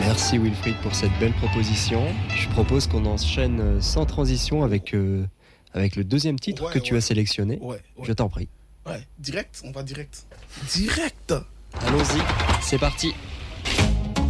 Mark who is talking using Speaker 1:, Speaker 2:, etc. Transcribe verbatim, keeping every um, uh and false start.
Speaker 1: Merci Wilfried pour cette belle proposition. Je propose qu'on enchaîne sans transition avec, euh, avec le deuxième titre
Speaker 2: ouais,
Speaker 1: que tu
Speaker 2: ouais.
Speaker 1: as sélectionné.
Speaker 2: Ouais, ouais.
Speaker 1: Je t'en prie.
Speaker 2: Ouais, direct, on va direct. Direct.
Speaker 1: Allons-y, c'est parti.